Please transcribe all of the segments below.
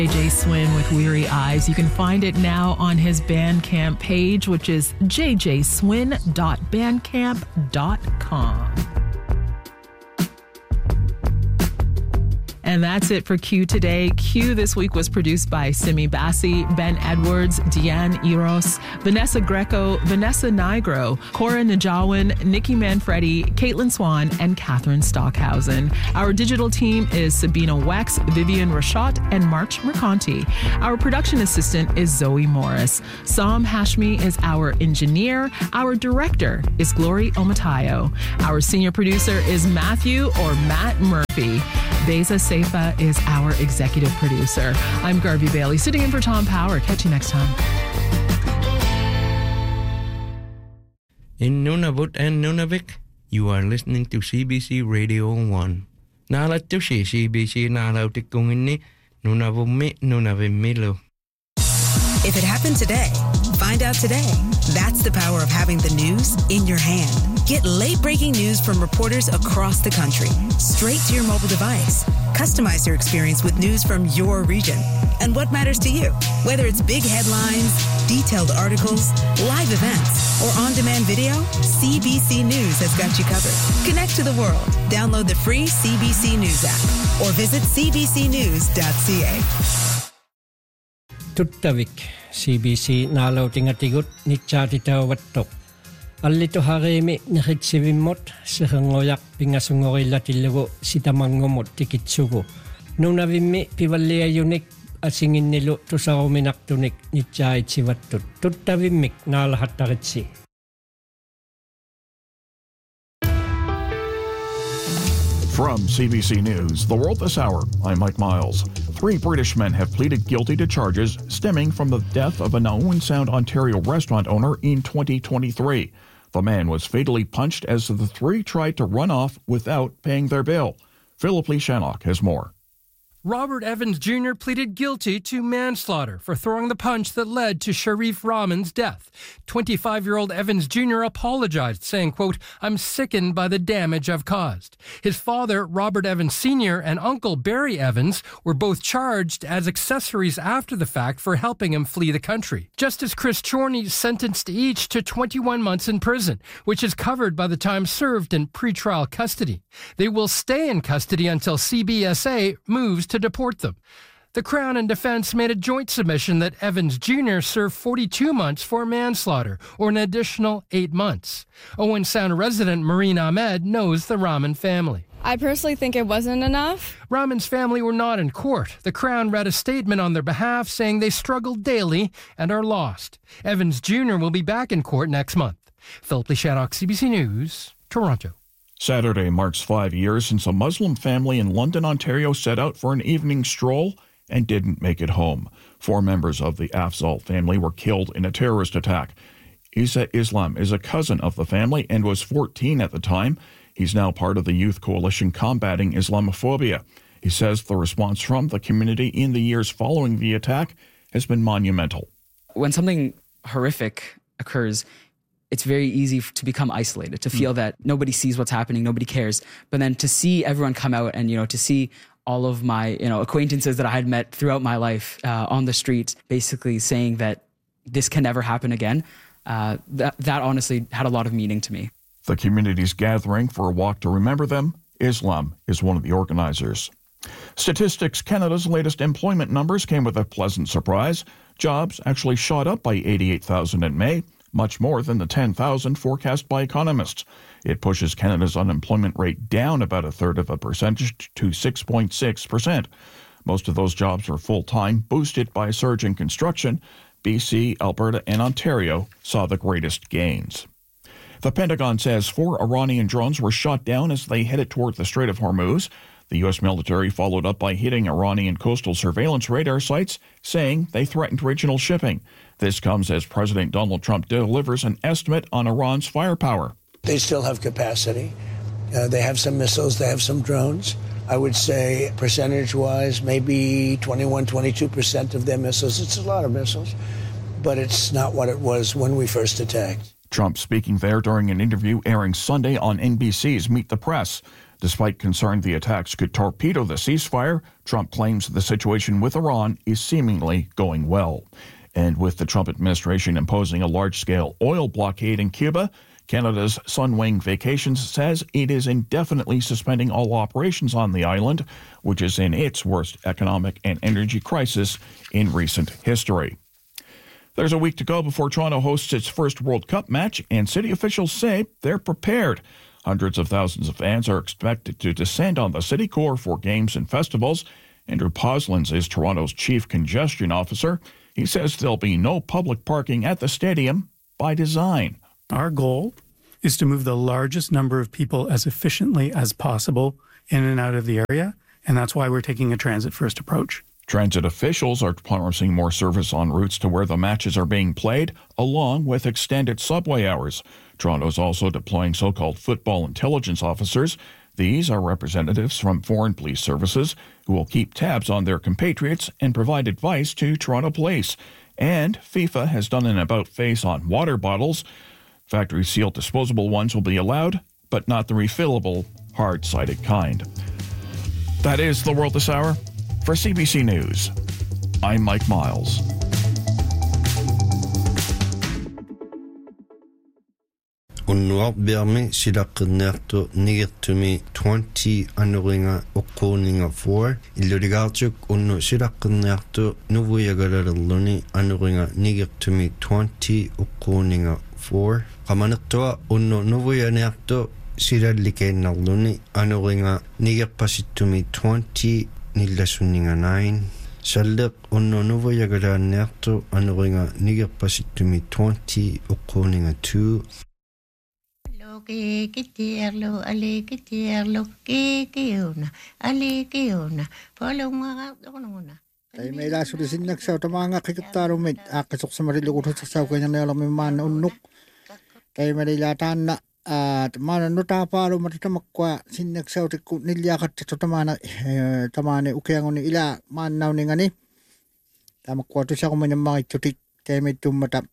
JJ Swin with Weary Eyes. You can find it now on his Bandcamp page, which is jjswin.bandcamp.com. And that's it for Q today. Q this week was produced by Simi Bassi, Ben Edwards, Deanne Eros, Vanessa Greco, Vanessa Nigro, Cora Najawin, Nikki Manfredi, Caitlin Swan, and Catherine Stockhausen. Our digital team is Sabina Wex, Vivian Rashat, and March Mercanti. Our production assistant is Zoe Morris. Sam Hashmi is our engineer. Our director is Glory Omatayo. Our senior producer is Matthew or Matt Murphy. Beza Seifa is our executive producer. I'm Garvey Bailey, sitting in for Tom Power. Catch you next time. In Nunavut and Nunavik, you are listening to CBC Radio 1. Naalatushi CBC naalautikungini Nunavummi Nunavimmilu. If it happened today, find out today. That's the power of having the news in your hand. Get late-breaking news from reporters across the country, straight to your mobile device. Customize your experience with news from your region and what matters to you. Whether it's big headlines, detailed articles, live events, or on-demand video, CBC News has got you covered. Connect to the world. Download the free CBC News app or visit cbcnews.ca. Tuttavik, CBC naalautingatigut nitsaatitauvattoq. Allito harimi nihitsivimot sihangoyak pingasungorillatillugu sitamangumut tikitsugu. Nunavimmi pivalliayunik asinginnilu tusaruminartunik nitsaaitivattut. Tuttavimmik naalahattaritsi. From CBC News, The World This Hour, I'm Mike Miles. 3 British men have pleaded guilty to charges stemming from the death of an Owen Sound, Ontario restaurant owner in 2023. The man was fatally punched as the 3 tried to run off without paying their bill. Philip Lee Shannock has more. Robert Evans Jr. pleaded guilty to manslaughter for throwing the punch that led to Sharif Rahman's death. 25-year-old Evans Jr. apologized, saying, quote, "I'm sickened by the damage I've caused." His father, Robert Evans Sr., and uncle, Barry Evans, were both charged as accessories after the fact for helping him flee the country. Justice Chris Chorney sentenced each to 21 months in prison, which is covered by the time served in pretrial custody. They will stay in custody until CBSA moves to deport them. The Crown and defense made a joint submission that Evans Jr. serve 42 months for manslaughter, or an additional 8 months. Owen Sound resident Marine Ahmed knows the Rahman family. I personally think it wasn't enough. Rahman's family were not in court. The Crown read a statement on their behalf saying they struggle daily and are lost. Evans Jr. will be back in court next month. Philip Lee Shannock, CBC News, Toronto. Saturday marks 5 years since a Muslim family in London, Ontario set out for an evening stroll and didn't make it home. 4 members of the Afzal family were killed in a terrorist attack. Isa Islam is a cousin of the family and was 14 at the time. He's now part of the youth coalition combating Islamophobia. He says the response from the community in the years following the attack has been monumental. When something horrific occurs, it's very easy to become isolated, to feel that nobody sees what's happening, nobody cares. But then to see everyone come out and, to see all of my, acquaintances that I had met throughout my life on the streets, basically saying that this can never happen again, that honestly had a lot of meaning to me. The community's gathering for a walk to remember them. Islam is one of the organizers. Statistics Canada's latest employment numbers came with a pleasant surprise. Jobs actually shot up by 88,000 in May, much more than the 10,000 forecast by economists. It pushes Canada's unemployment rate down about 1/3% to 6.6%. Most of those jobs are full-time, boosted by a surge in construction. BC, Alberta, and Ontario saw the greatest gains. The Pentagon says 4 Iranian drones were shot down as they headed toward the Strait of Hormuz. The U.S. military followed up by hitting Iranian coastal surveillance radar sites, saying they threatened regional shipping. This comes as President Donald Trump delivers an estimate on Iran's firepower. They still have capacity. They have some missiles. They have some drones. I would say percentage-wise, maybe 21, 22% of their missiles. It's a lot of missiles, but it's not what it was when we first attacked. Trump speaking there during an interview airing Sunday on NBC's Meet the Press. Despite concern the attacks could torpedo the ceasefire, Trump claims the situation with Iran is seemingly going well. And with the Trump administration imposing a large-scale oil blockade in Cuba, Canada's Sunwing Vacations says it is indefinitely suspending all operations on the island, which is in its worst economic and energy crisis in recent history. There's a week to go before Toronto hosts its first World Cup match, and city officials say they're prepared. Hundreds of thousands of fans are expected to descend on the city core for games and festivals. Andrew Poslins is Toronto's chief congestion officer. He says there'll be no public parking at the stadium by design. Our goal is to move the largest number of people as efficiently as possible in and out of the area, and that's why we're taking a transit-first approach. Transit officials are promising more service on routes to where the matches are being played, along with extended subway hours. Toronto's also deploying so-called football intelligence officers. These are representatives from foreign police services who will keep tabs on their compatriots and provide advice to Toronto police. And FIFA has done an about-face on water bottles. Factory-sealed disposable ones will be allowed, but not the refillable, hard-sided kind. That is the World this hour. For CBC News, I'm Mike Miles. Unnuaq biarmi silaqqinnniartu nigirtumi 20 anuringa uqquuninga 4 illurigaartuk unnu silaqqinnniartu nuvuyagalallerluni anuringa nigirtumi 20 uqquuninga 4 qamanertua unnu nuvuyaniartu silallikeinnarluni anuringa nigerpasittumi 20 nillassunninga 9 salleq unnu nuvuyagalaanniartu anuringa nigerpasittumi 20 uqquuninga 2 Kitierlo, ale kitierlo, kiuna, ale kiuna, polunga, polunga. Ay may lasulisin nagsaw tamanga kiktarumit akasok sa marilugot sa saw kanya na alam man unuk. Tay marilatan na at manano tapalo matitamakwa sinagsaw tikku nilyakat to tamana tamane ukyangon ni ila mannaw ni ngani. Tamakwa to siya kumanya mga tutik tay may tumatap.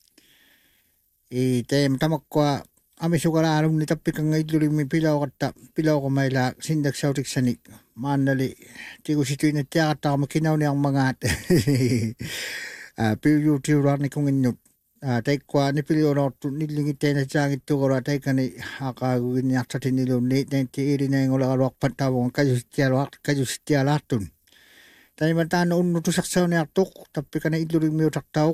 Tay tamakwa Ami sugara arum ni tapi kang idluri mi pilaw ko mayla sindak sautik sanik manali tigo situ ni tiata makinaw ni ang mga pilu tiura ni kung inyot tay kwa ni pilu ro nilingit na jangit to ro tay kani hakagu ni akta tinilo ni ti iri na ngola ro patawong kayo stialatun tay matano unno to saksaw ni atok tapi kana idluri mi utaktaw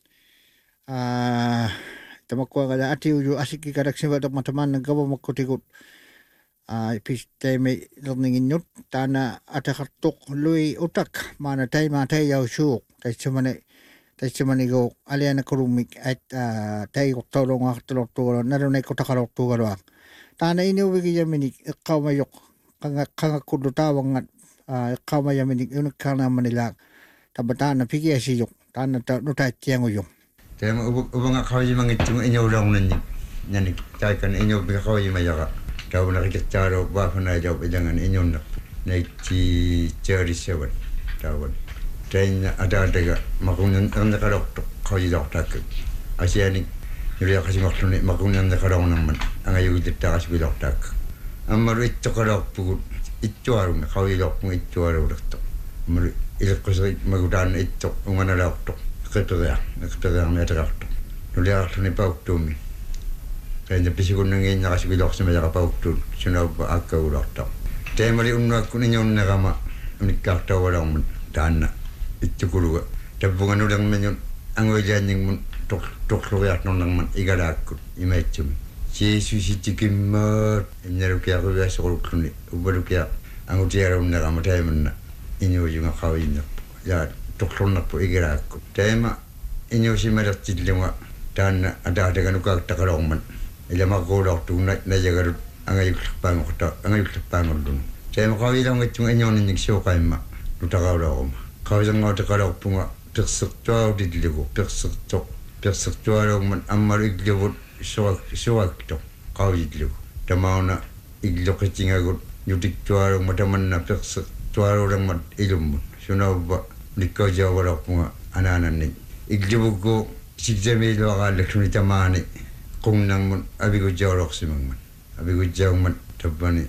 tamakwa kada ati uju asiki kadak siwa dak mataman nagawa makutikot ipiste may lorningin nyut tana atakartok lui utak mana tay yaw syuk tay sumani go alian kurumik at tay tolong tulok tulok narunay ko takarok tulok tana inuwi yaminik ikaw mayok kanga kudutawang at ikaw mayaminik unik kana manila tabatana pigi asiyok tana nutay tiyang uyong Tema ubang akawi mangitung inyo lang nani nani takan inyo bikawi mayaka daw nakikitaro ba na daw bidangan inyo na 1937 daw train ada makunan ang nakarok kawi daw tak asiani yuri kasi makunan nakarok naman ang ayu dita kasi daw tak amaru itto karok pu itto aru kawi daw pu itto aru to amaru ilkoso magudan itto ungana daw to Ketua meterakto. Nuliar ni pautumi. Kaya pisikun nangin nakasi bilok sa mga pautul. Sunab akka ulakta. Tayo mali unwa kuninyon na kama unikakta walang dana. Ito kuluga. Tabungan ulang menyon ang wajan yung tokluyat nung nang igarakot. Imetsum. Si susitikim mat. Inarukya ko biasa kulukuni. Ubarukya ang utiyaraw na kama tayo man na. Inyo yung akawin na po. Ya. Toklon po igiraku. Tema inyo si marat tidlima dan ada dengan ukak takarong man. Ila magolok tu na jagarut angayuk pangol dun. Tema kau ilang itong inyo ninyig siyo kay ma. Lutakaw ma. Kau isang nga takarong punga pirsaktuaw didligo. Pirsaktuaw man amar iglibot suwag to. Kau didligo. Tamaw na iglok itingagot. Yutiktuaw mataman na pirsaktuaw lang mat ilum. Sunaw ba Niko jawara punga ananan ni iglibugo sigzemi lo aga lekuni tamani kung nang mun abigo jawrok simang abigo jawman tabani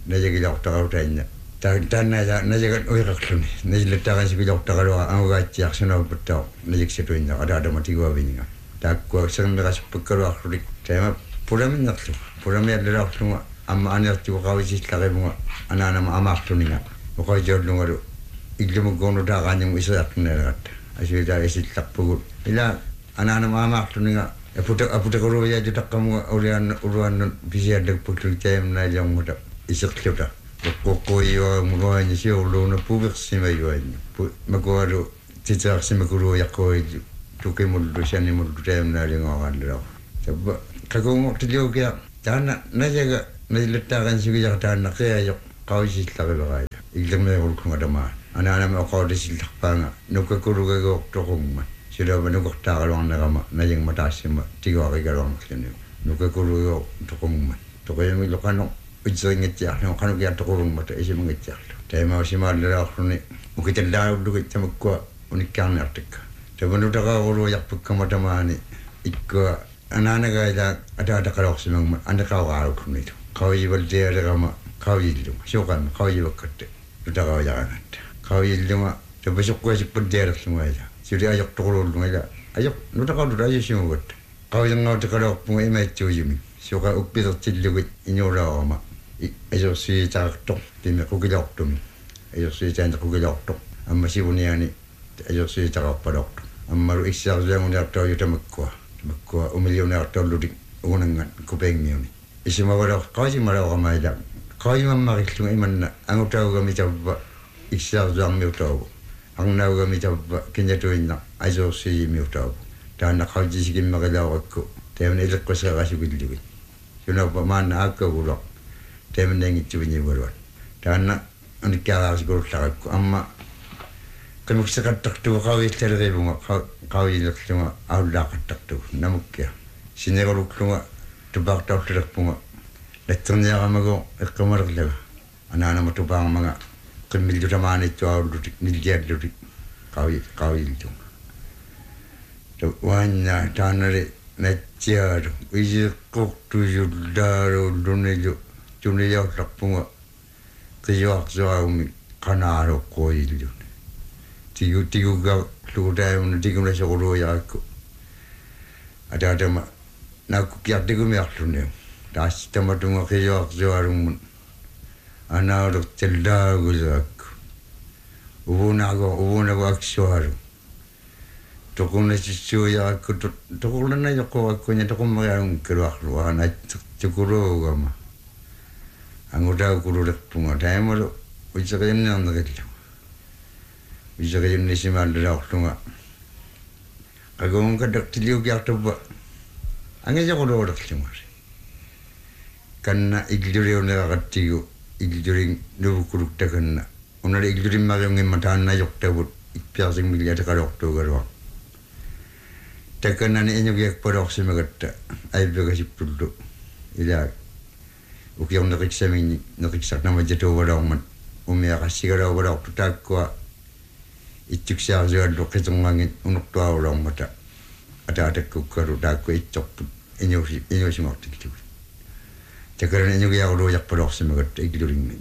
najagilaortaqarutainna tanna najagat uiqarluni najilattaqansipilaortaqaluqa angugaattiarsunaupattao najiksatuinna adaadamatiguavininga taakkua sermiqasuppakkaluarlulik taima pulaminnerlu pulamiallalaarlunga amma anertuqavisillaqivunga anaanama amaarluninga uqaijoollungalu illumugoonutaaqaannimu iseriartunaalagatta asuitaa isillaqpugut ila anaanama amaarluninga aputakuruja jutaqqamuga uluannun pisiallakpulluk taimnaaliormuta iserluta kokkoiwa muruaani siorluuna puupersimayuaani makualu titearsimakuluujaqqoiju tukimullu sanimullu taimnaaliorgaallao tabba kakungortiliukia taana najaga najilattaaqansugijar taanna qiajoq qawisillaqiveraaya illermeerulkunga anaanama oqaudisillaqpaanga nukkakulugagoortoqungma silava nukortaaqaluarnerama najingmataassima tiguarigaluarnerluni nukkakulugo toqungma toqiyami loqano utseringattiarlu qanukiartoqulungmata isimangittiarlu taimausimaallalaarluni ukitallaarullugut tamakkua unikkaarniartikka tavanutaqaarulujarpukkamatamaani ikkua anaanagaila ataataqaloorsimangma anaqauraalukkunitu qawijivaltialerama qawiyilluma suqama qawiyivakkatte tutaqaujaqanatta qawiyilluma tapasuqquasippaddialerlungaila suri ajoqtoqulullungaila ajoq nutaqauluta ajusimugatta qawijangautaqaloorpunga imaitsuujumi suqa uppisertillugut inuulaorama ajossiitaartoq timi qukilaortumi ajossiitaantequkilaortoq amma sivuniani ajossiitaqarpaloortoq ammalu issiarsuanguneartoojutamakkua makkua umilioneartollutik ugunangan kupengiuni isimavalo qawsimalaoramaila qawimammarillunga imanna angutaugami tavva issiarsuarmiutaugu arnaugami tavva kinjatuinna ajoorsiimiutaugu taanna qawjisikimmaqilaurakku taimna ileqqusaqasukillugut sunappa maanna aakkaguloq taimannangitsuviñivaluat taanna unikkaaraarsikulullaqakku amma qimukseqattartugu qawiillaleriivunga qawiilerlunga aullaaqattartugu namukkia sineruluklunga tupaartaullerpunga latterniaramago eqqamalerlaga anaanama tupaarmanga qimmillutamaanittu aullutik nilliallutik qawiiltunga waanna taanari natsiaalu isiqqortuyullaarullunilu tunijaullarpunga qiyuarsuarumi qanaaluqqoyilluni tiguga lugutaimuna tigunasoquluujarakku ataatama naakkukiartigumiarluneu taassitamatunga qiyuarsuarummun anaaluqtallaagulerakku uvunagu aksuaru toqunasissuujarakku toqulanajoqqorakkuña toqummariarungkeluarluana tukuruugama angutaaukululerpunga taimalu uiseqiyunniarnerillu uiseqiyunnisimaallalaorlunga qaguunkaddaqtiliukiartuppa angisoquluulerlungari kanna illuriuneraqattigu illuring nuvukuluktakanna unali illurimariungimma taannajoqtavut ippiarsigmilliataqaloortuugaluaq takannani iñugiakpaloorsimagatta aivvegasipullu ilaak ukiorneqiksamini neqiksarnamajatuuvalaormat umiaqassigalauvalortu taakkua itsuksiarsuallu qitorngangit unertuarulaormata ataatakkuukkalu taakkua itsorput inuusimortiklugut takanani iñugiaruluujarpaloorsimagatta ikluringmi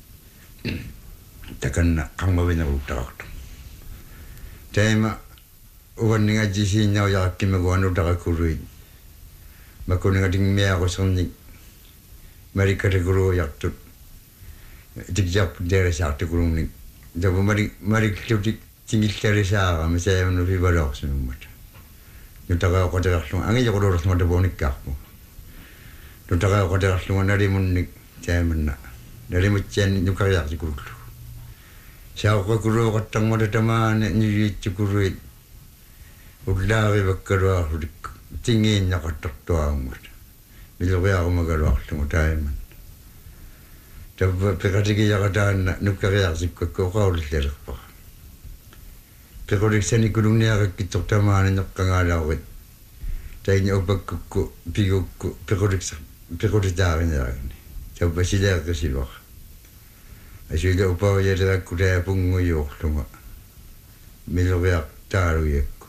takanna qarmavineruuttaqartu taima uvanningaajisiinnaujaqakkimagu anutaqakkuruit makuningatingmiaqusernik marikkatakuluujartut tikjarput teerisaartikulungnik tapu mariklutik tingillarisaara misaamanu fivaloorsimummata nutaqaoqaterarlunga angijoquluulerlunga tapuunikkaarpu nutaqaoqaterarlunga nalimunnik taamanna nalimutsiani nukariartikulullu saaqakuluuqattarmata tamaana niyiitsukuluit ullaarivakkaluarlutik tingiinnaqattartuarummata miluriarumagaluarlunga taaman tabba peqatikiyaqataanna nukkariarsikkakku oqaulillerpara pequliksani kulunniaqakkittortamaana neqqangaalaurit taini upakkukku pigukku pequlitaarineragni tabba sileeqqisiluaq asuila upaujaleraakku taapunguyuorlunga miluriartaaluyakku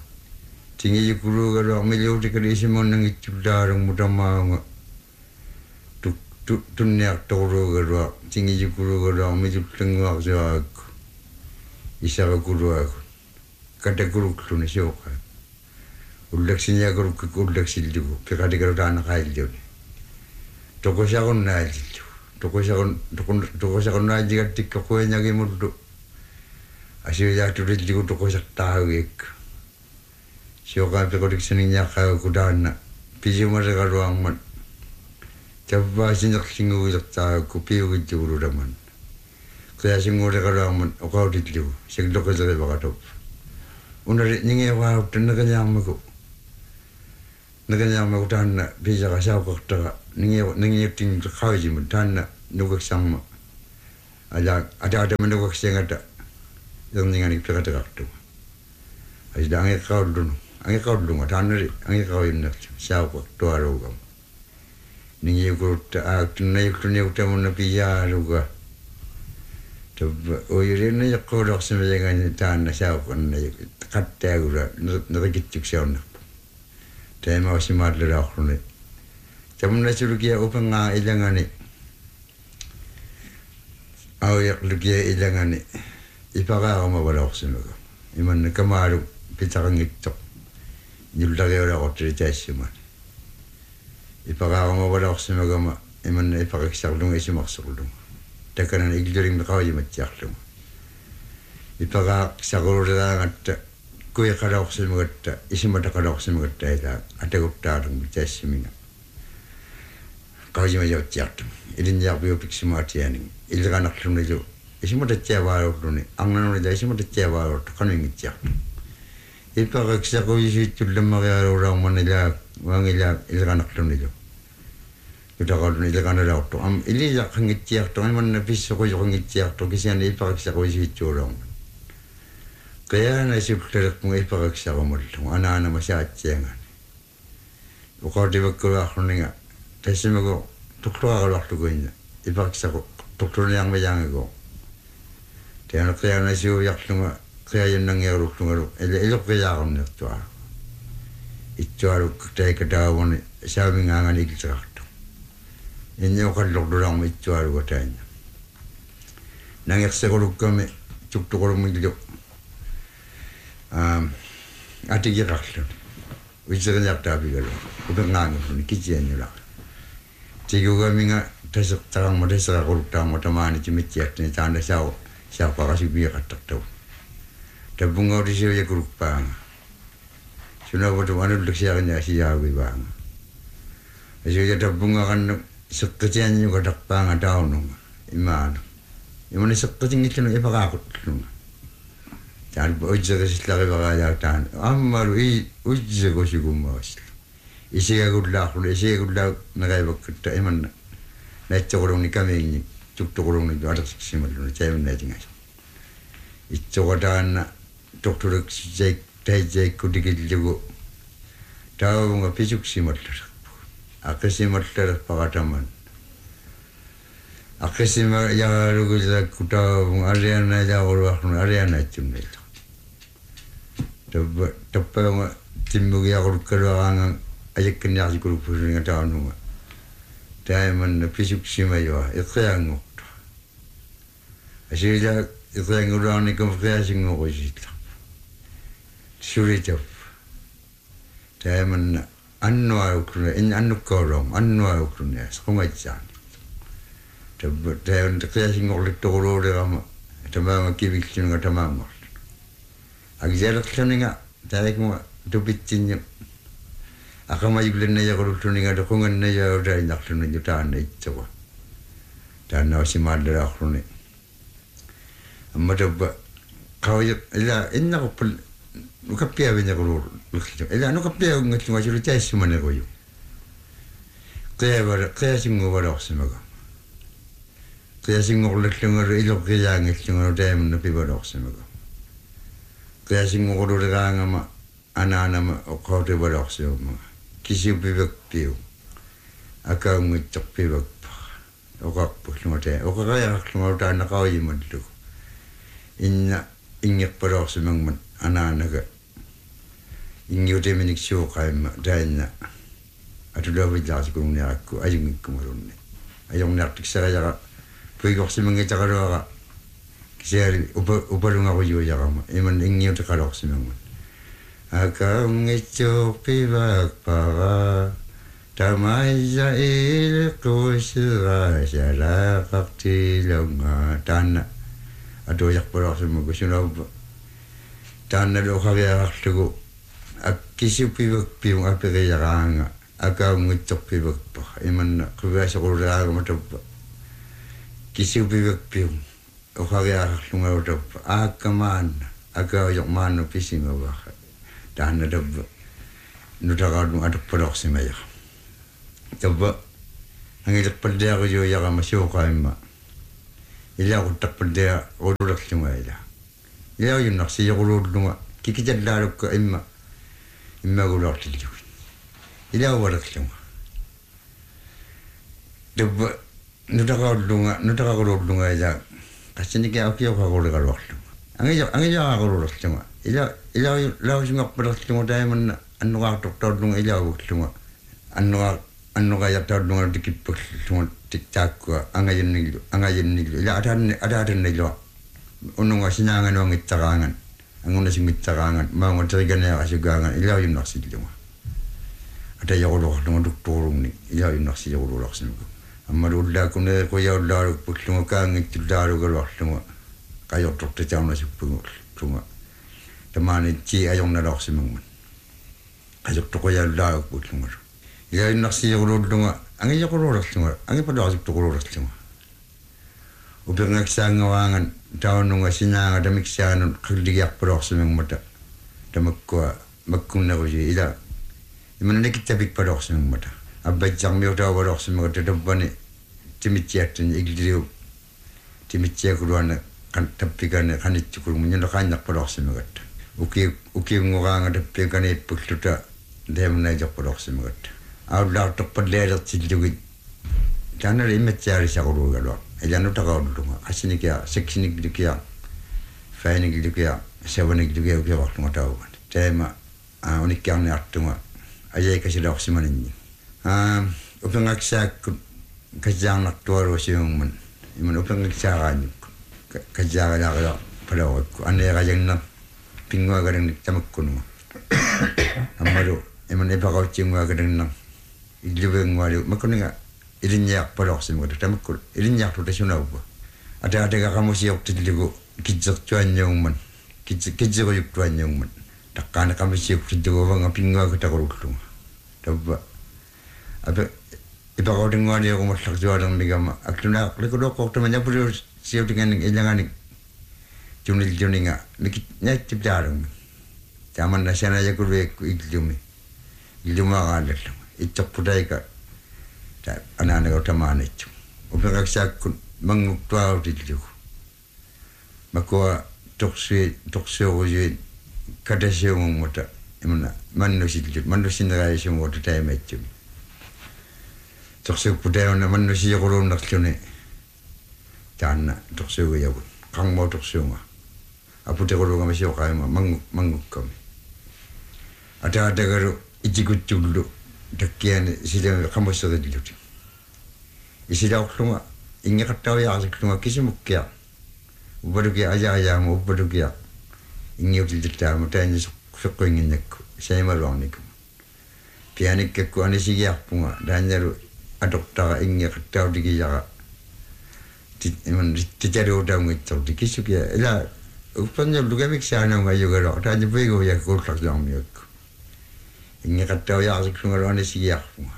tingiyukuluugaluaq miliutikali isimunnangitsullaalungmu tamaunga tunniaq toruugalua tingijukulugalua mitullanguarsuaakku isarukuluaku katakulukkluni siuqa ullaksiniakulukku ullaksillugu piqatikalutaanaqailliuni toqusaqunnaallillu toqusaqunnaajjigattikka queñagimullu asiujaatulilligu toqusartaagugiikku siuqaa piquliksaniñaaqqaagu taanna pisiumaragaluarmat tabbaasinerlinguilertaakku piugitjugululaman qiasinguuleqaluarman oqautillugu sigloqiserivaratop unari ningeeqaaruttanneqañaarmaku taanna pisaqa saaqartaqa ningiuttingqaujimut taanna nukaksarma ataatama nukaksiangata erninganik piqataqartuga asida angeqaullunga taannari angeqaujinnertu saaqartualuugam ningiukurutta aaktunnayuktuniuktamunna piyaaluga tabba oyirina yaqqulorsimayangani taanna saaqanna qattaagula nerikittuksaunnerpu taimausimaallalaaqluni tamunnasulukia upangaa ilangani auyaqlukia ilangani ipaqaarama valorsimaga imanna kamaalu pitaqangittoq nyullariulaqortuli taassumani ipaqaarama valorsimagama imanna ipaqiksarlunga isimarserlunga takanan iglurimmi qaujimattiarlunga ipaqaaqsaqululaangatta kuiqalorsimagatta isimataqalorsimagatta ila ataguttaalunga taassiminga qaujimajauttiartum ilinniarpiupiksimaatianing ilqanarlunilu isimatattiavaalorluni arnanunila isimatattiavaalortu qanuingittiartu ipaqaaqsaquyisiittullamarialuulaarmanila wangila ilqanarlunilu utaqalluni ilqanalaortu am iliyaqangittiartu imanna pissoquyuqangittiartu kisiani ipaqaaqsaquyisiittuulaarma qiyaana suklereqmunga ipaqaaqsaqamullu anaanama saatsiangani uqautivakkuluarluninga tassimagu tuqluaqaluarluguinna ipaqsaqu tuqluniarmayaangago teana qiyaana siuyarlunga qiyayinnangiarulungalu iluqqiyaaqarnertua ittualuk taikataavuni saamingaangani ikiltaqartu inniuqallorlularma ittualuga taanna nangersequlukkami tuktuqulumillu atigiqarluni uiseriñartaapigalu upengaangalluni kiciannulaq tigugaminga taseqtararma taseqaquluktaarma tamaani timittiartini taanna saaqaqasipiiqattartavu tapungautisiuyakulukpaanga sunavatu anullaksiaqiña asiyaaguivaanga asuja tapungaqannu seqqitiannyuqatarpaanga taununga imaanu imani seqqitingillunu ipaqaaqutlunga taanpa ujseqisillaqivaraajaaqtaana ammalu ujsequsigummavaslu isigagullaaqlulu meqaivakkutta imanna naitsoqulungni kamiingni tuktuqulungni atarsiksimalluni taimannaatigas itsoqataanna tuqtuluksisaik taitsaikkutikillugu taavunga pisuksimallarpu aqisimallarpaqataman aqisima yaalugullakku taavunga ariannajaaquluarluni ariannaitsunnilla tappaunga timmugiaqulukkaluaraanga ajakkinniarsikulukpusuninga taanunga taimanna pisuksimayua iqianngortu asila iqianguluarnikum qiasingoqusilla suritap taimanna annuarukluna annukkaulum annuarukluna squngatsaan tabba taimanna qiasingorlittoquluulerama tamaama kiviksunga tamaangor agjalaqluninga taikuma tupitsinnya aqamayullannajaqululluninga toqungannajauutainarluni taanna itsoqa taanna osimaallalaarluni amma tabba qauja ila innaquppal nukappiaviñaqululu ila nukappiagungatlugasulu taissumanequyu qiasinguvalorsimaga qiasingorlallungalu iloqiyaangillungalu taimanna pivalorsimaga qiasinguqululeraangama anaanama oqautivalorsiummaga kisiupivakpiu akaungittorpivakpa oqarpullunga oqaqayaqarlungalu taanna qaujimallugu inna inngirpalorsimangman anaanaga ingiuteminiksuuqaimma taanna atulavillaarsikulunniarakku ajungikkumalunni ajorniartiksarajaqa puigorsimangitaqaluaqa kisiali upalungarujuujaqama iman ingiuteqalorsimangman akaungitsuqpivakpaqa tamaisa ilqusira salaqartilunga taanna atuujaqpalorsimagusunaupa taanna luqaviaqarlugu akkisupivakpiung aperiaqaanga akaungitsorpivakpa imanna qivaasaquleraagamatappa kisupivakpiung uqaviaqarlungautappa aakkamaanna akaujormaannu pisingavaqa taanna tappa nutaqaarnu atuqpalorsimayaqa tappa angileqpalleaqujuuyaqama suuqaimma ilaquttaqpallea qululerlungaila ilaujunnarsiyaquluullunga kikitallaalukka immagulartillugu ilauvalerlunga tappa nutaqaquluullunga ila qassiniki akioqaquluqaluarlunga angijaqaqululerlunga ilausungarpalerlunga taimanna annuqaartortaallunga ilauvukklunga annuqajartaallunga tikippaklunga tiktaakkua angajannillu ila ataatannilua unnunga sinaanganuangittaqaangan angunasingittaqaangan maunga teriganeaqasugaangan ilaujunnarsillunga atayaquluqarlunga tuktuurungni ilaujunnarsiyaqulularsimugu ammaluullaakune quyaulaalukpullunga kaangittullaalugaluarlunga qajortortitaunasuppungullunga tamaanitsi ajornalorsimangman qajortoquyaulaalukpullunga ilaujunnarsiyaqulullunga angijaqululerlunga angipalaasuktuqululerlunga upirngaksaangavaangan taununga sinaanga tamiksaanun qilligiarpalorsimangmata tamakkua makkunnerusi ila imananikittapikpalorsimangmata abbaitsarmiutauvalorsimagata tappani timitsiattani igliliu timitsiakuluana tappikane qanitsukulungu nunaqaannarpalorsimagatta ukiunguraanga tappikaniippulluta deemnaijarpalorsimagatta aullaartorpallealertillugit taanala immatsiaalisaquluugalua ilanutaqaulunga asinikia seksinikia fainikia sevaniklia ukiarlunga tauvan teema unikkiarniartunga ajaikasilaorsimaninni upengaksaakku kajaarnartualuusiungman iman upengaksaaraannikku kajaaralaaqala palaorakku aneerajanna pinguagalannik tamakkununga ammalu iman ipaqautsiunguagalanna illuvengualu makkuninga ilinniarpalorsimagata tamakkul ilinniartutasunaupa ataataqaqamusiortillugu kitsertuanniungman kitseruyuktuanniungman taqqaanaqamusiortillugovanga pinguagataqulullunga tappa apa ipaqautinguaniugumallartualermigama aklunaaqlikuloqqortamanya siutinganik illanganik juniljuninga nikitnaattiplaalunga taamanna sanajakuluekku illumaqaallallu ittorputaika anaanagotamaanitsu upengaksaakku manguktuarutillugu makua torsuorujui katasiungungmuta imana mannusineraayisuunguuta taimaitsumi torsuupputauna mannusiiquluunnerluni taanna torsuuguyagun qangmoo torsuunga aputequlugama siuqaima mangukkami ataatagalu itikutsullu takkiani silami qamusserilluti isilaorlunga ingeqattauyaarsiklunga kisimukkia upalukia ajaajaama upalukia ingiutillitaama taanisuqqeqqinginnakku saimaluarnikku pianikkakku anisigiarpunga taannalu atortara ingeqattautigiyaqa iman titaluutaungitsorti kisukia ila uppanjallukamiksaanaunga ayugalo taannipuiguujakkuullarluarmiakku ingeqattauyaarsiklungalu anisigiarpunga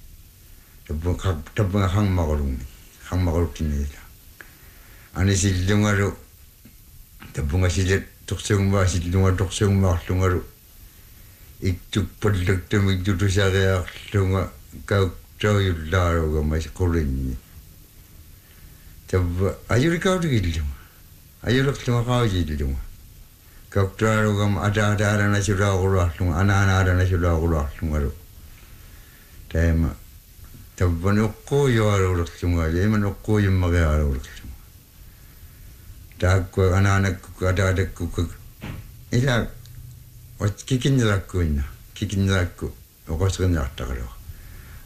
tapunga hangmaqaluttinniila anisillungalu tapunga silet torsuungmaa sillunga torsuungmaarlungalu iktukpallaktamik tutusariaarlunga kauktauyullaalugama qulinni tappa ajurikautikillunga ajulerlunga qaujillunga kauktaarugama ataataaranasulaaquluarlunga anaanaaranasulaaquluarlungalu taima tappani uqquuyualuulerlunga iman uqquuyummaqiaaluulerlunga taakkua anaanakku ataatakku ila kikinnirakkuinna kikinnirakku oqosqinniartaqaluqa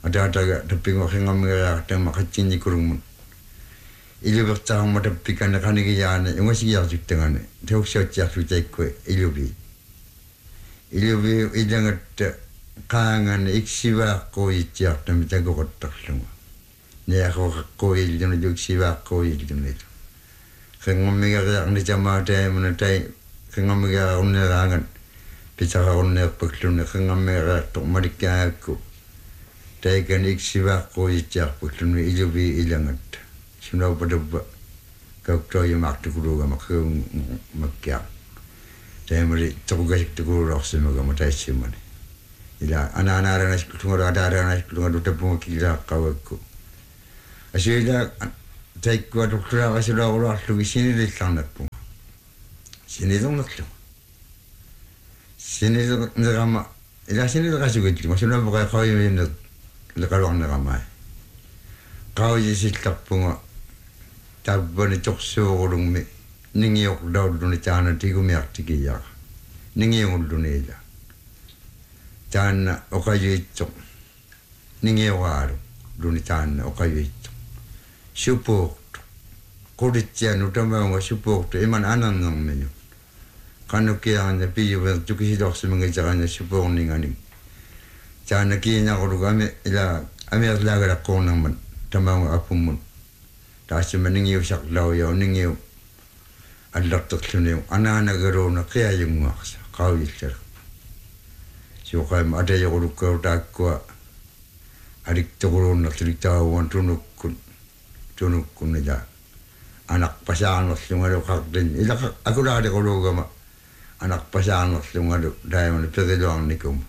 Ada tapingo hingamga tang makachini kurung. Ilubertang matapikan kanigiyane ngasi yajutangane. Tokshot yajuteko ilubi. Ilubi idangat kangan iksiwa ko ityak tamitago kottaklunga. Neyako ko ilun juksiwa ko ilun. Hingamga ni jamate munatai hingamga unnerangan. Pitaka unne paklunga hingamga to marikako. Taikan iksiwa ko ityak paklunga ilubi ilangat. Sino pada kau yang mak tu guru gama kau makya. Saya meri terbuka tu guru rasa maga matai simane. Ila anak-anak orang nasi kutungan ada nasi kutungan tu tepung kira kau aku. Asyik saya kuat doktor asyik orang tu sini di sana pun. Sini tu nak tu. Sini tu nak ramai. Ila sini tu kasih kerja. Maksudnya bukan kau yang nak lekarang nak ramai. Kau je silap pun. Tabban toksoorung me ningiok daudun taana tigumiartikiya ningiuldunila taana okayitto ningiwaru dunitaana okayitto support koditianu tamaunga support iman anannang menu kanukiana piyu tukisidoksi mangajana support ningani taana kiina korugame ila amer lagara konangman tamaunga apumun Tasya meninggiu sak lau ya meninggiu alat terkini anak negara nak kaya yang maksa kau ikhlas. Siapa ada yang orang kau tak kuat adik turun nak cerita orang tunukun aja anak pasangan semua ada kakden. Ila aku dah ada kalau gama anak pasangan semua ada dah mana pergi doang nikum.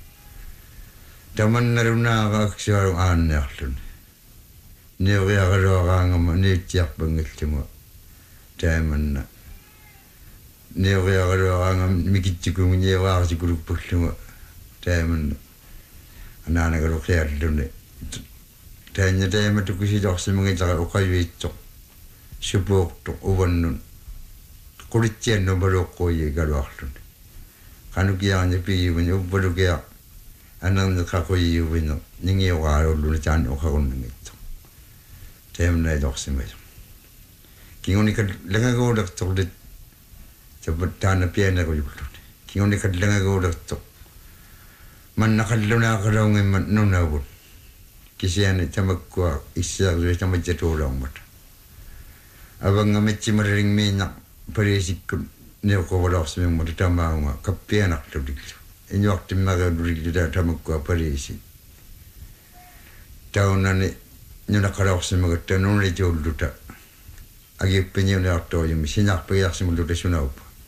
Zaman naruna kaksia orang aneh tu. Newia orang ni tiap bengit semua, zaman newia orang mikir cikgu nyewa cikgu pun semua, zaman anak-anak kalau kaya tu ni, zaman tu kisah dah semangat cakap okayu itu, support tu uban kuliah no baru koi kalau tu, kanu kia ni pi punya baru kia, anak nak koi punya, ni orang orang jangan orang ni. Tem na doksi mai. Kingoni kad lenga go dak tolde. Cepat tanah piana go jupul. Kingoni kad lenga go dak to. Man nakalluna kadong man nuna bun. Kisian tamakwa isya zo tamak jatuh orang mat. Abang ngametsi mering minak perisik ne ko walos me mo tamanga kapiana todik. Ini waktu maga durik dah tamakwa perisik. Tahun Nuna kalau semua kita nunai jual duta, agi penyuh atau yang sinak peyak semua duta sunau.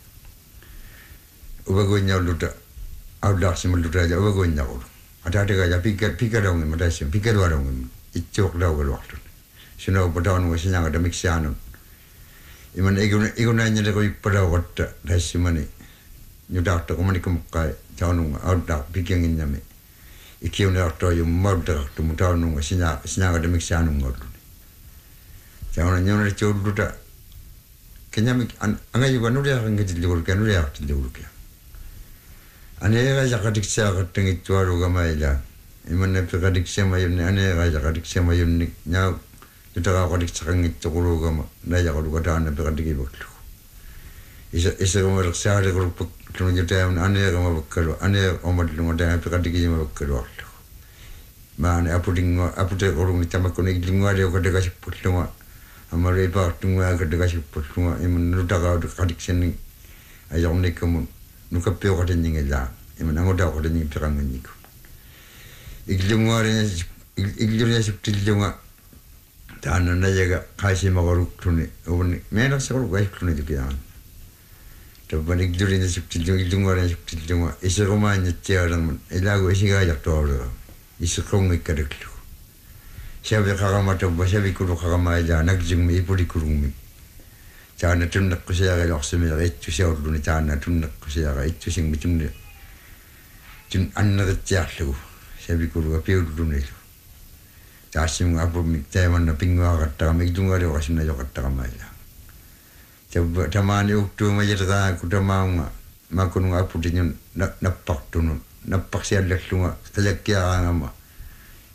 Ubagunya duta, awal semua duta aja ubagunya ul. Ada kerja pikir orang ini, ada sih pikir orang ini, itu orang waktu. Sunau berdaun wes sinak ada mixianun. Iman igunanya ada kau pada waktu dah semua ni. Nyudah tu komunikasi mukai, tahun awal pikir ini nami. Ikiu ni atau yang murder tu mutau nunga sinak ada mixian nunga tu. Jangan nyonya cakap tu tak. Kenya angai juga nuria angkat dilur kan nuria dilur kan. Ane raja kadiksia kateng itu aru gamailah. Iman nepi kadiksia mayun ni ane raja kadiksia mayun ni nyau. Kita kau kadiksia kang itu kuru gama. Raja kau kata ane kadiksi betul. Isa kau raksa ada kuru Tunggu jeda ane kama bekerja, ane omat lunga dah apa kata kita bekerja. Mana apa tu orang kita makan ni lunga dia kata kasih put lunga, amari apa lunga kata kasih put lunga, iman nuta kau kata sini, ayam ni kamu nuka peo kata ni ngelah, iman anggota kata ni perang ni ku. Iklunga ni seperti lunga, tanah na jaga kasih makaruk tu ni, orang mana sekarang kasih tu ni tu kian. Tapi ikduri ni seperti ikdungan ni seperti ikdungan. Isi rumahnya tiada man. Ilagu isi gaya tora. Isi kong ikarik lu. Siapa kagama tu, siapa ikut kagama aja. Nak jeng mi ipuri kurung mi. Jangan tu nak kusiaga laksmi. Itu siapa tu ni jangan tu nak kusiaga. Itu sing macam ni. Jun anak tiap lu. Siapa ikut kapiu tu ni lu. Jadi mengapu mi zaman na pingwa kata kami ikdungan dia kasih na kata kami aja. Coba tamani uktu majerta aku tamang makun ngapu dinyo napak tu napak siya laklunga talakia ngama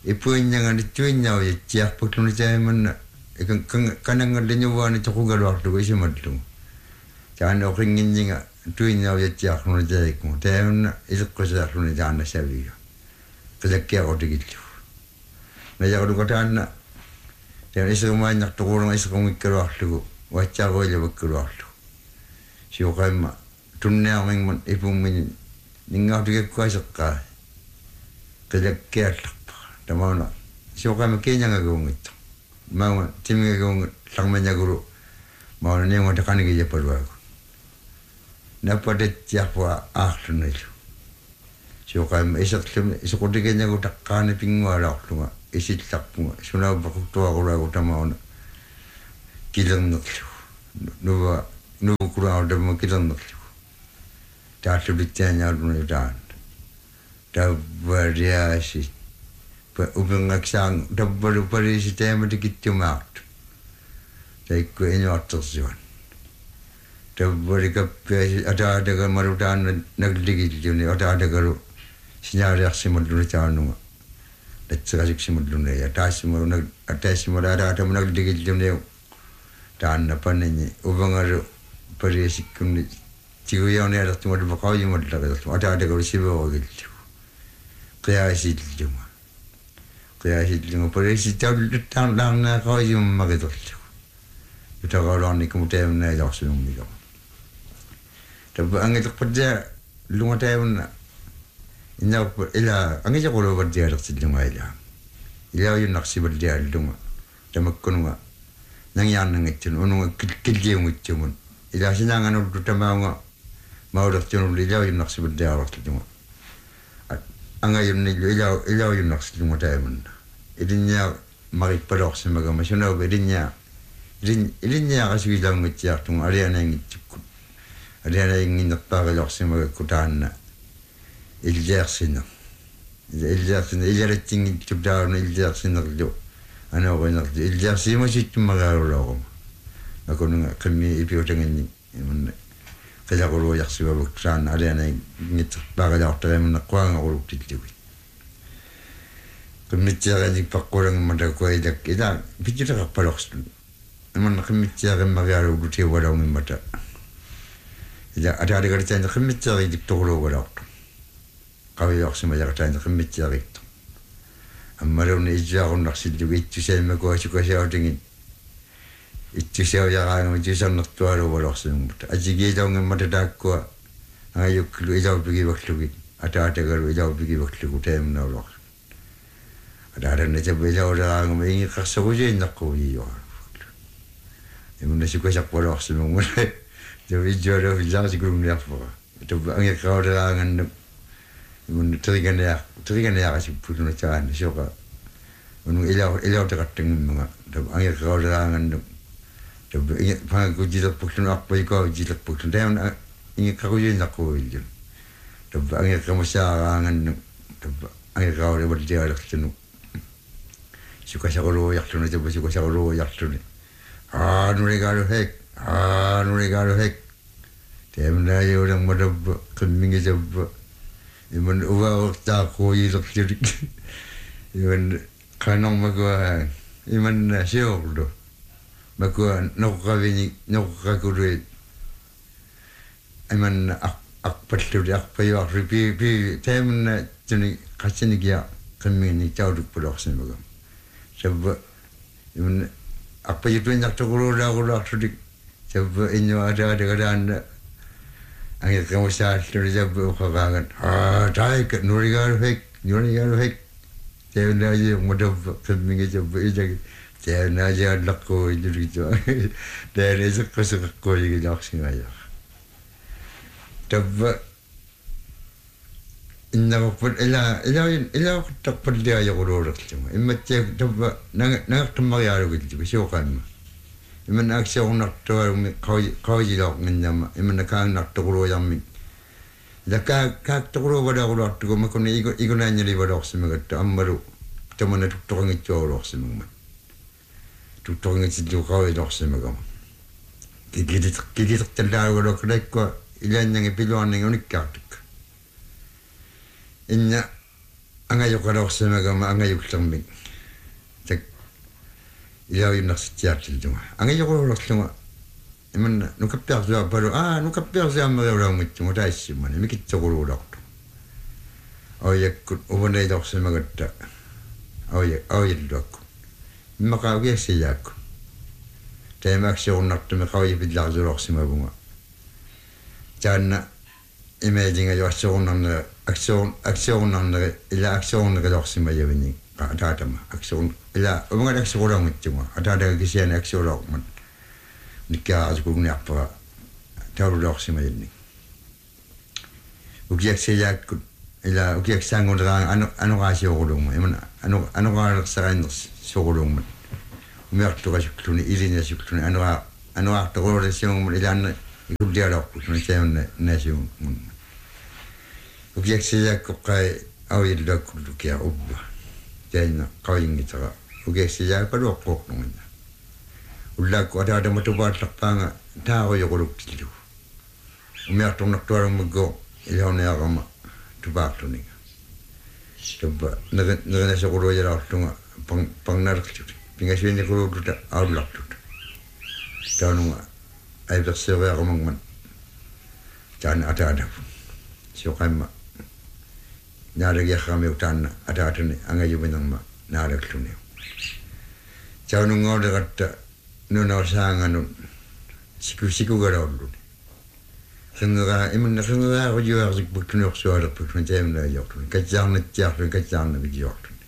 ipuinyangan ituinyaw yatiak putlun jaman kanang lenyuwan itukugalwaktu isimadlu jan okringinjinga tuinyaw yatiak nun jaikmu tayon isukkosak nun jana sabiyo kelakya odigitlu na jagadu kotana tayon isukumanyak tukurang isukungikkalwaktu wachago ilawakkalwaktu siukaima tunneaming man ipungmin ningaw tigakkuasakka kelakya tamana siukaima kenyanga gungit mau timnya gung langmanya guru mau ni mau tekan gaya perlu dapat siapa akhirnya itu siukaima isok tikenya guru tekan pingwa lalu isi takpunga sunau bakuktua guru utama ona kilang naklu nuwa kurang ada kilang naklu dah sebetulnya orang dah variasi ubengaksan double system dikitu mat dai ko eno atosjon double ka ada marudan nagdigi juni ada garu sinyare simodlu tanu letsagasik simodlu ne ya tasimo nag atasimo ada nagdigi juni dan apa ni ubengaru variasi kun tigoyone ada tu mod bakawi mod ada garu sibo gitu kaya sih cuma kaya hitung polisi tang na kau yang magetul. Kita kalau ni kemudian na langsung mikir. Tapi angin tak kerja lunga tayo na. Ina ila angin tak kalau kerja tak sedang aja. Ila yung naksi kerja lunga. Tapi kununga nangyan nangitun ununga kerja ngitun. Ila sinangan udah tamang mau dah cun ila yung naksi kerja tak sedang. Angayun ni ilaw yung naksilungo tayo man. Ilinya makipalok sa mga masyonaw. Ilinya kasi ilang ngitiyak itong ariyan na yung ngitipkut. Ariyan na yung nagpakalok sa mga kutaan na iljaksin na. Iljaksin na. Ilarating ngitipdaw na iljaksin na klo. Ano ko naklo. Iljaksin mo siya itong mag-arula ko. Ako nung kami ipiwatangin niya. Kaya ko royak si babuksan ada na ngit baga doktor em nakwang ko rutitiwi kemitya ni pakurang madako ida kita bijira ka paroks man kemitya ka magaro ruti wala mi mata ida ada garita ni kemitya ida toro wala kawi yoksi ma jarata ni kemitya ida amaro ni ija on naksidu itu saya mako suka saya dingin itu saya yang itu sangat tua orang semua. Aji kita orang mata dakwa, ayo kalau jauh pergi waktu ada kalau jauh pergi waktu kita menolak. Ada nanti jauh orang ini kasih saja nak kau iyo. Ini nasi kau siapa orang semua. Jadi jauh jauh sih kurang ni apa. Itu angin kau orang ini terikan ya kasih putus macam ni siapa. Ini ilau dekat dengan angin kau orang ini panggil jilat pukul apa juga jilat pukul. Dia orang ini kau je nak kau je. Tapi angin kamu searangan, angin kau dia berdia dah senu. Suka sakolo yak senu, coba suka sakolo yak senu. Nurigaro hek. Dia mana je orang madab kemingi coba. Iman uwa tak kau jilat jadi. Iman kanong magwa, iman siok do. Maka nakakaguri aman akpatlu akpayo ripi tem na juni kasinigia kami ni tauduk production bagam sebab iman akpayo tu nak tukuru dah sudik sebab inyo ada anda angin kamu saat tu sebab kagangan tai ke nurigar hek tem na je mudah kami sebab ijak saya najar lakko itu gitu, dari sekolah gitu langsung aja. Tapi, inna pun ila tak perlu aja koror cuma. Imat cek tapi nak tempat yang ada gitu, siapa? Iman aksi orang nak tu kau jilak menjama. Iman nak tu koror yang min. Jika tu koror pada koror tu, macam ni ikut nanya di pada orang semua tu ambaru. Teman tu orang itu orang semua. Tutong itu kau itu semua kamu. Kita terlalu orang kerja kau ilan yang piluan yang unik kau. Inna angayuqaloqsimaga angayuqlermik tak ilauyunnarsitiartilluga angayuqulorlunga imanna nukappiarsuа palu nukappiarsuammeriulaungittuga taaissumani mikitsoquluulortu auyakkut uvaneilorsimagatta auyilluakku immaqaagiassiyaakku taimaaksiornartumi qauyipillarsulorsimagunga taanna imaging ayorsornarnera aksornarnera ila aksornerilorsimayavini ataatama aksorn ila umangalaksorulaungittuga ataataga kisiani aksorlormat nikkaarasukugniarpara taululorsimayinni ukiaksiyaakku ila ukiaksaanguneraan anoraasiorulunga imana anoraalersaraanners sorulungmat umiartuqasukluni ilinasukluni anoraartorulasiungmat ilaanna ikullialorput nasiunna nasiungun ukiaksiyaakkoqqai auyilluakkullukia ubba tainna qawingitara ukiaksiyaakpaluoqqoornungina ullaakku ataatamatupaallarpaanga taaruyoquluktillu umiartornartualummakko ilauniaqama tupaartuniga tubba nerinasoquluyalartunga pangnarertut pingasuinniquluututa aullartut taanunga aiperseeriaqamangman taana ataatapu soqamma naalagiarramiu taanna ataatuni angayuminarma naalakluniu taanungauleratta nunaosaanganun sikugalaolluni ringeraarujuaarsikpuktunuorsualerpukun taimnaayortuni katsiarnattiarluni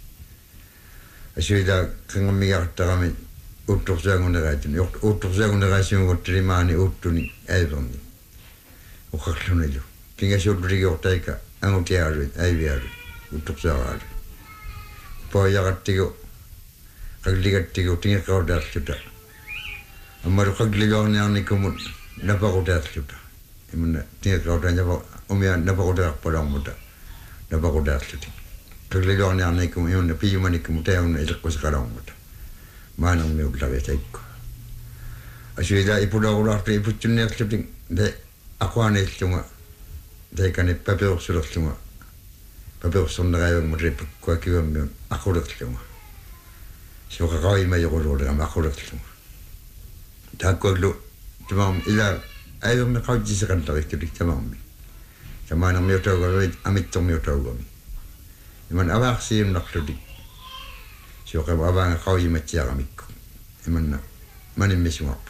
asuila qingammigartarami uttorsuaguneraatuni uttorsuaguneraasiunguttilimaani uuttuni aiverni uqarlunilu pingasuulluligiortaika angutiaaluit aiviaaluit uttorsuaraalu poajaqattigu qagligattigu tingeqqautaarluta ammalu qagliluarniarnikumut napaqutaarluta imana tingeqqautaanjapa umia napaqutaarpalaarmuta napaqutaarluti qagliluarniarnikum imana piyumanikum taunna ileqqusaqalaarmuta maanarmiullaviataikku asuila ipulaarulaartu iputsunniarlutin de aquaneillunga taikani papiursulerlunga papiursorneraivaangmut ipakkuakiuammiun aqulerlunga soqaqaimajoquluulerama aqulerlunga taakkuallu tamaam ila aivermi qautiseqanlariktulik tamaammi tamaanarmiutaugaluit amittormiutaugami iman avaarsiimnarlutik soqama avaanga qauimatsiaramikku imanna manimmissuarpu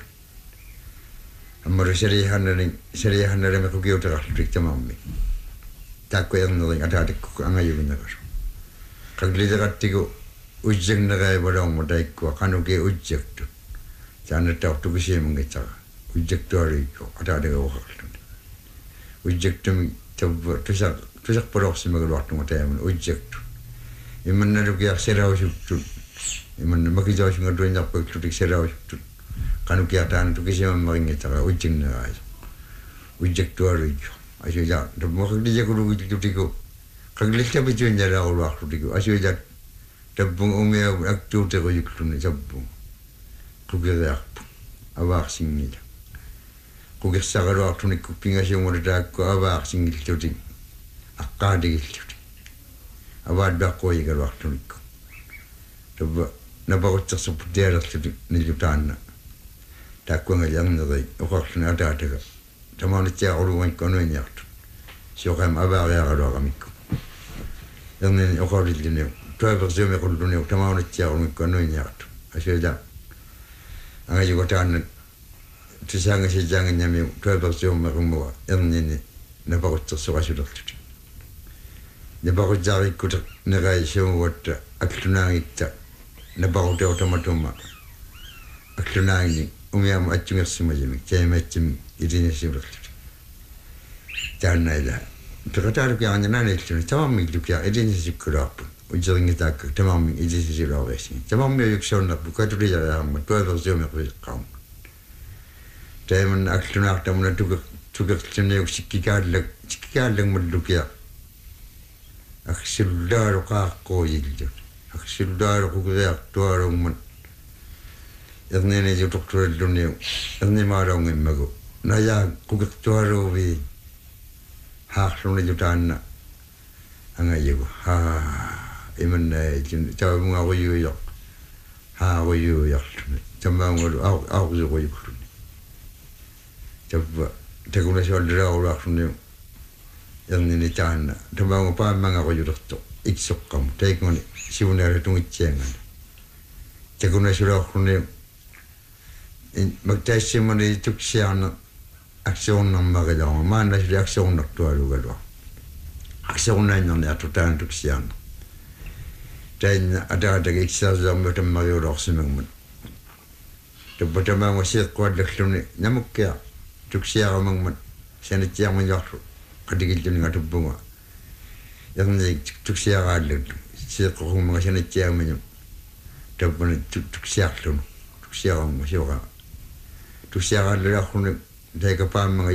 ammalu serihannerami kukiuterarlutik tamaammi taakkuernering ataatikku angayuvinneqasu qaglilerattigu ujjagneraivalormu taikkua qanuki ujjaktut taannattaortukisiimungitsara ujjaktualuikku ataatagauqarluni ujjaktumi tabba tusaqpalorsimagaluartunga taamuna ujjaktut immannalukiarserausuktut imanna makisausungattuinarpaktutik serausuktut qanukiartaana tukisimammerinngitsara ujjagneraasu ujjaktualuikku asuila tammaqaglijakulugitlutiku qaglillapituinjalaaruluarlutiku asuila tabbung umiau aktuuteruyukluni tabbung kukiriarpu avaarsingila kukirsaqaluartunikku pingasiungulutaakku avaarsingillutik aqqaatigillutik avaaddaaqquoyigaluartunikku tabba napaqutsersupu tialerlutik nillutaanna taakkuangali uqarluni ataataga tamaanitsiaqulugankku anuiniartu soqam avaariaqaluaqamikku ernini uqarlilluniu tuapersuumiqulluniu tamaanitsiaqulungikku anuiniartu asuila angayugotaanna tusaangasijjaangannamiu tuapersuummeqummuga ernini napaqutsersuqasulerlutik napaqutsaarikkuta nerai suumugatta aklunaangitta napaquteutamatuuma aklunaangni umiamu atsungersimajimik taimatsimi ilinasiulerlutik taannaila piqataalukiaananaanilluni tamammiglukia ilinasisukkulaarput ujjeringitaakka tamammi ilisisiluariassi tamammiuyuksuunnerpu katuliyariaramma tuapersuumequiqqaarma taimanna aklunaartamuna tukertuniuk sikkikaallagmallukia aksullaaluqaaqquuyillu aksullaaluqukiriartualungman erninijutortualluniu ernimaalungimmagu nayaa kukirtualuuvi haarlunijutaanna angayigu iman tawa ko yuyok ha ko yuyok tamba ngol au ko yuyok taba teguna shol dra ora khune yang ni tan tamba ngo pa manga ko yuyok to iksokam tegoni siunare tung ichengan teguna shol khune magtashi mani tuksiana aksyon ng magalaw man na siya aksyon ng tuwalo aksyon na yun na tutan tuksiana dan ada iksa zam betam mayor oksimen to betam mo siya kwad lekhlune namukya tuksiya mang sene tiang man yak kadigil tin ngatu bunga yang ni tuksiya gadle siya ko mga sene tiang man to ben tuksiya tlun tuksiya mo siya tuksiya gadle khune dai ka pa mga